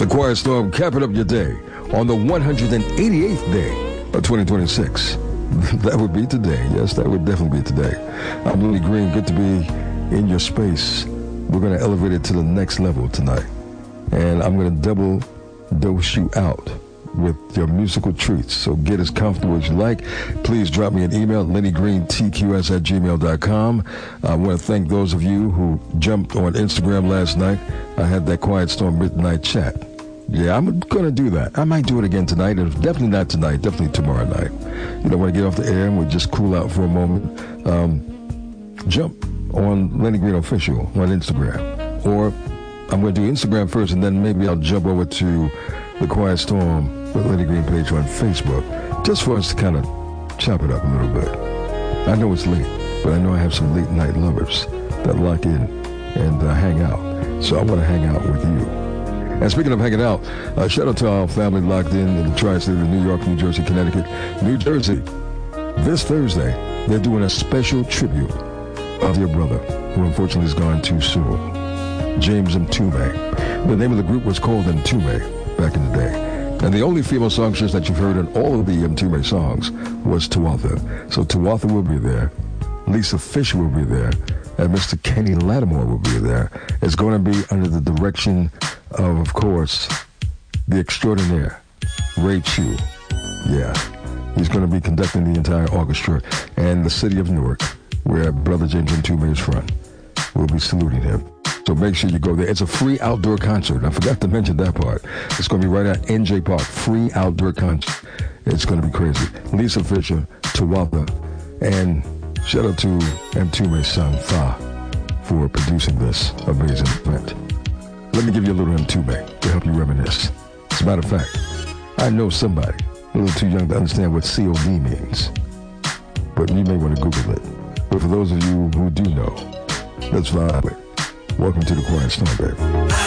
Quiet Storm capping up your day on the 188th day of 2026. That would be today. Yes, that would definitely be today. I'm Lenny Green. Good to be in your space. We're going to elevate it to the next level tonight. And I'm going to double dose you out with your musical treats. So get as comfortable as you like. Please drop me an email, LennyGreenTQS@gmail.com. I want to thank those of you who jumped on Instagram last night. I had that Quiet Storm Midnight Chat. Yeah, I'm going to do that. I might do it again tonight. If definitely not tonight, definitely tomorrow night. You know, when I get off the air and we just cool out for a moment, jump on Lenny Green Official on Instagram. Or I'm going to do Instagram first, and then maybe I'll jump over to the Quiet Storm with Lenny Green page on Facebook, just for us to kind of chop it up a little bit. I know it's late, but I know I have some late night lovers that lock in and hang out. So I want to hang out with you. And speaking of hanging out, shout out to our family locked in the tri-state of New York, New Jersey, Connecticut, New Jersey. This Thursday, they're doing a special tribute of your brother, who unfortunately is gone too soon, James Mtume. The name of the group was called Mtume back in the day. And the only female songstress that you've heard in all of the Mtume songs was Tuatha. So Tuatha will be there, Lisa Fisher will be there, and Mr. Kenny Lattimore will be there. It's going to be under the direction of course, the extraordinaire Ray Chu. Yeah, he's going to be conducting the entire orchestra, and the city of Newark, where Brother James Mtume is from, will be saluting him. So make sure you go there. It's a free outdoor concert. I forgot to mention that part. It's going to be right at NJ Park. Free outdoor concert. It's going to be crazy. Lisa Fisher, Tuatha, and shout out to Mtume's son, Fa, for producing this amazing event. Let me give you a little Mtume to help you reminisce. As a matter of fact, I know somebody a little too young to understand what COD means, but you may want to Google it. But for those of you who do know, let's vibe it. Welcome to the Quiet Storm, baby.